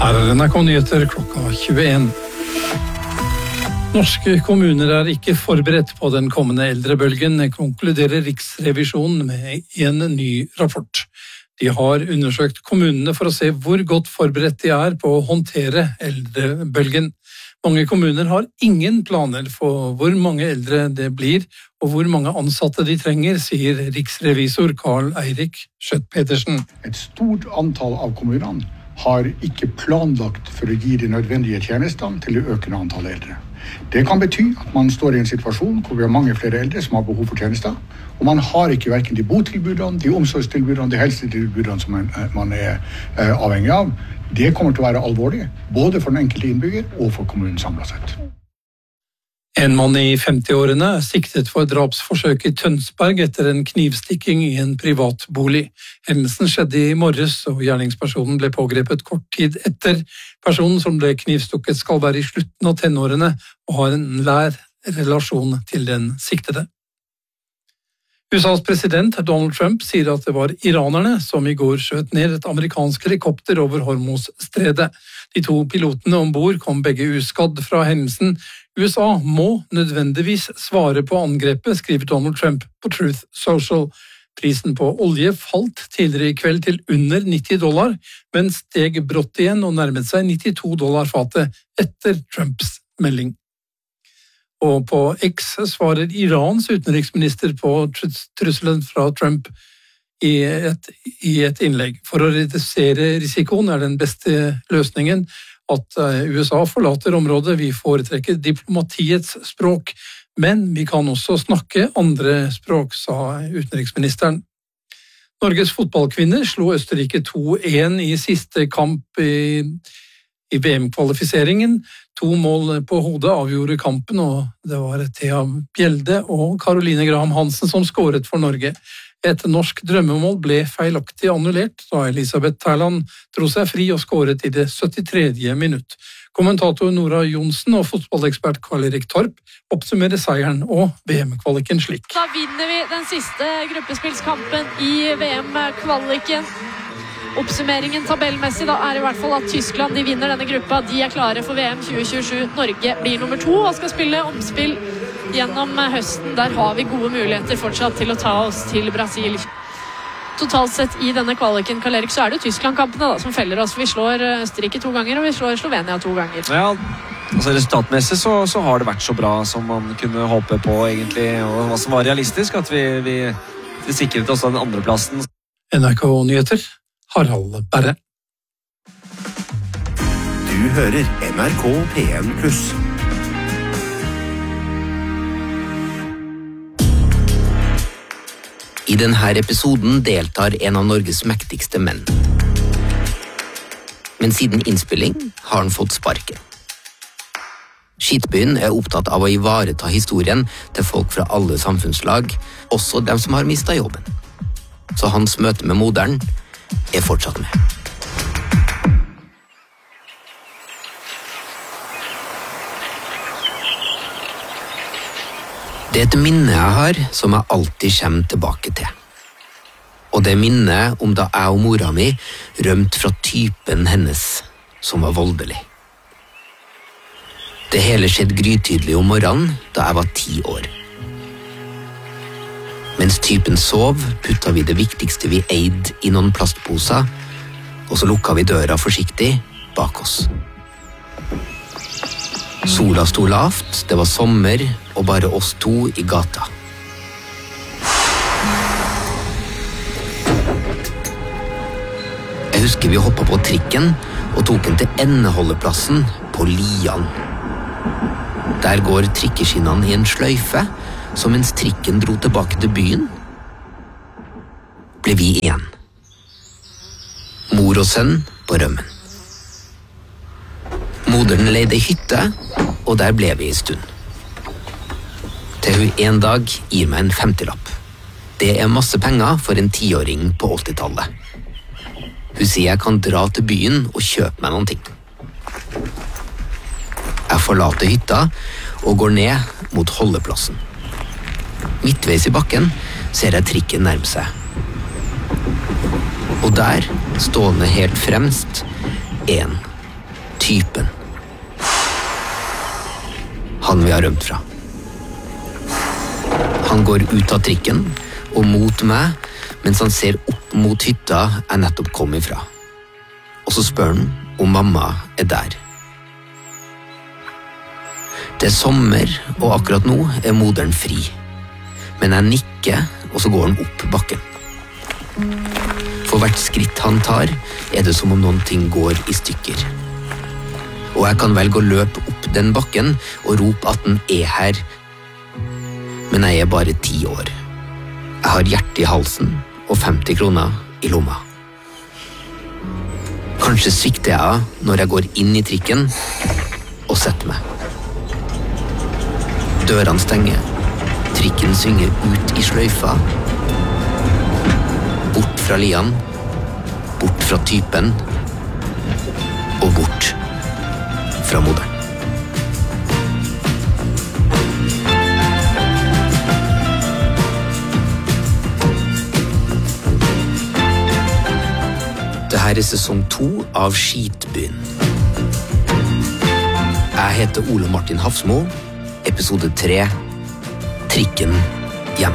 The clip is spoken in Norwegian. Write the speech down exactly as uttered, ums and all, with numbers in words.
Her er N R K-nyheter klokka tjueen. Norske kommuner er ikke forberedt på den kommende eldrebølgen, konkluderer Riksrevisjonen med en ny rapport. De har undersøkt kommunene for å se hvor godt forberedt de er på å håndtere eldrebølgen. Mange kommuner har ingen planer for hvor mange eldre det blir, og hvor mange ansatte de trenger, sier riksrevisor Karl Eirik Schjøtt-Petersen. Et stort antall av kommunene har ikke planlagt for å gi de nødvendige tjenestene til det økende antall eldre. Det kan bety at man står i en situasjon hvor vi har mange flere eldre som har behov for tjenester, og man har ikke hverken de botilbudene, de omsorgstilbudene, de helsetilbudene som man, man er eh, avhengig av. Det kommer til å være alvorlig, både for den enkelte innbygger og for kommunen samlet sett. En mann i femtiårene er siktet for drapsforsøk i Tønsberg etter en knivstikking i en privat bolig. Hendelsen skjedde i morges, og gjerningspersonen ble pågrepet kort tid etter. Personen som ble knivstukket skal være i slutten av tenårene og har en nær relasjon til den siktede. U S A's president Donald Trump sier at det var iranerne som i går skjøt ned et amerikansk helikopter over Hormuzstredet. De to pilotene ombord kom begge uskadd fra hendelsen. U S A må nødvendigvis svare på angrepet, skriver Donald Trump på Truth Social. Prisen på olje falt tidligere i kveld til under nitti dollar, men steg brått igjen og nærmet seg nittito dollar fatet etter Trumps melding. Og på X svarer Irans utenriksminister på trusselen fra Trump i et, i et innlegg. For å redusere risikoen er den beste løsningen at U S A forlater området. Vi foretrekker diplomatiets språk, men vi kan også snakke andre språk, sa utenriksministeren. Norges fotballkvinner slo Østerrike to en i siste kamp i, i V M-kvalifiseringen. To mål på hodet avgjorde kampen, og det var Thea Bjelde og Caroline Graham Hansen som skåret for Norge. Et norsk drømmemål ble feilaktig annullert da Elisabeth Terland dro seg fri og skåret i det syttitredje minutt. Kommentator Nora Jonsen og fotballekspert Karl-Erik Torp oppsummerer seieren og V M-kvaliken slik. Da vinner vi den siste gruppespillskampen i V M-kvaliken. Oppsummeringen tabellmessig da er i hvert fall at Tyskland de vinner denne gruppa. De er klare for V M tjue tjuesju. Norge blir nummer to og skal spille omspill gjennom høsten. Der har vi gode muligheter fortsatt til å ta oss til Brasil. Totalt sett i denne kvaliken, Karl-Erik, så er det Tyskland-kampene da, som feller oss. Vi slår Østerrike to ganger, og vi slår Slovenia to ganger. Ja, altså resultatmessig så, så har det vært så bra som man kunne håpe på egentlig, og hva som var realistisk, at vi, vi, vi sikret oss den andre plassen. N R K-nyheter, Harald Berre. Du hører N R K P en pluss. I denne episoden deltar en av Norges mektigste menn. Men siden innspilling har han fått sparken. Skitbyen er opptatt av å ivareta historien til folk fra alle samfunnslag, også dem som har mistet jobben. Så hans møte med moderen er fortsatt med. Det er et minne jeg har som jeg alltid kommer tilbake til. Og det er minnet om da jeg og mora mi rømte fra typen hennes som var voldelig. Det hele skjedde grytydelig om morgenen da jeg var ti år. Mens typen sov, putta vi det viktigste vi eide i noen plastposer, og så lukka vi døra forsiktig bak oss. Sola sto lavt, det var sommer, og bare oss to i gata. Jeg husker vi hoppet på trikken og tok den til endeholdeplassen på Lian. Der går trikkeskinnene i en sløyfe, så mens trikken dro tilbake til byen, ble vi igjen. Mor og sønn på rømmen. Moderen leide hytte, og der ble vi en stund. Til hun en dag gir meg en femtilapp. Det er masse penger for en tiåring på åttitallet. Hun sier jeg kan dra til byen og kjøpe meg noen ting. Jeg forlater hytta og går ned mot holdeplassen. Midtveis i bakken ser jeg trikken nærme seg. Og der, stående helt fremst, en Typen. Han vi har rømt fra. Han går ut av trikken og mot meg, mens han ser opp mot hytta jeg nettopp kom ifra. Og så spør han om mamma er der. Det er sommer, og akkurat nå er moderen fri. Men jeg nikker, og så går han opp bakken. For hvert skritt han tar, er det som om noen ting går i stykker. Og jeg kan velge å løpe opp den bakken og rope at den er her. Men jeg er bare ti år. Jeg har hjerte i halsen og femti kroner i lomma. Kanskje svikter jeg når jeg går inn i trikken og setter meg. Dørene stenger, trikken synger ut i sløyfa. Bort fra Lian, bort fra typen, og bort fra moderen. Dette er sesong to av Skitbyen. Jeg heter Ole Martin Hafsmo. Episode tre. Trikken